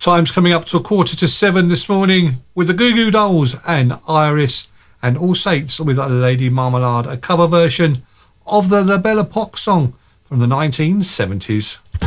Time's coming up to 6:45 this morning with the Goo Goo Dolls and Iris and All Saints with Lady Marmalade, a cover version of the La Belle Epoque song from the 1970s.